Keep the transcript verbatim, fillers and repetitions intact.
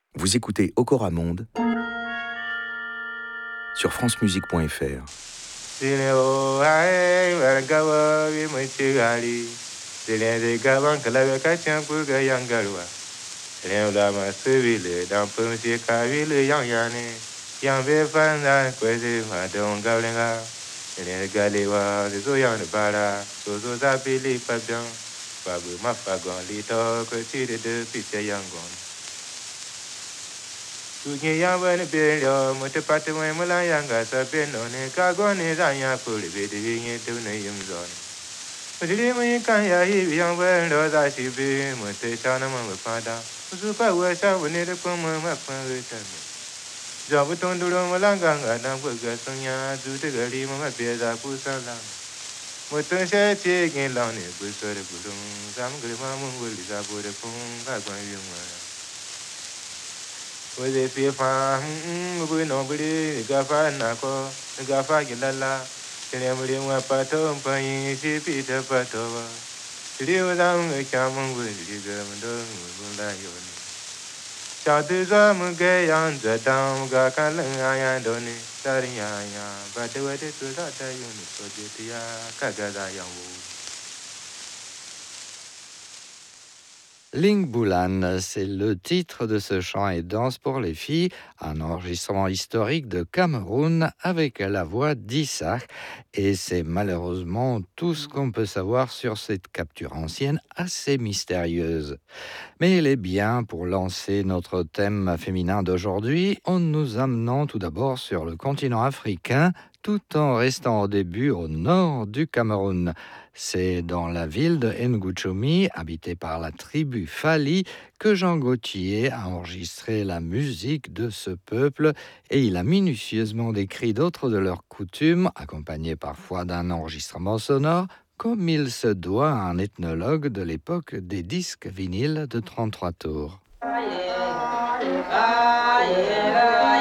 Vous écoutez Okora Monde sur france musique point f r. Tuki yamba ni pelio, mute pati mwe mula yanga sa peno ne kagoni zanya puli bidi vingi tu ne yumzoni. Mutili mwe kanya hivi yamba ndo za shibi, mute chana mwe pada. Usupa uwesa wunire kumu makwa witami. Jabu tunduru mulanga ngana buga sunya, zute gali mwa peza kusala. Mute se chigi lani busore bulung, zamgri mamu wuli zabure kung kagwan yumwa. With a fear, we know we gafa nako, gafa gilala, Telemuri wapato, paying she Peter Patova. Liu down a camel with Ligamdo, Mulayoni. Chatuza Mugay on the town, Gakalan, Doni, Sarianya, but the way to that unit for Jitia, Kagadayamu. Ling Boulan, c'est le titre de ce chant et danse pour les filles, un enregistrement historique de Cameroun avec la voix d'Issach. Et c'est malheureusement tout ce qu'on peut savoir sur cette capture ancienne assez mystérieuse. Mais elle est bien pour lancer notre thème féminin d'aujourd'hui en nous amenant tout d'abord sur le continent africain tout en restant au début au nord du Cameroun. C'est dans la ville de Ngouchoumi, habitée par la tribu Fali, que Jean Gaultier a enregistré la musique de ce peuple et il a minutieusement décrit d'autres de leurs coutumes, accompagnées parfois d'un enregistrement sonore, comme il se doit à un ethnologue de l'époque des disques vinyles de trente-trois tours.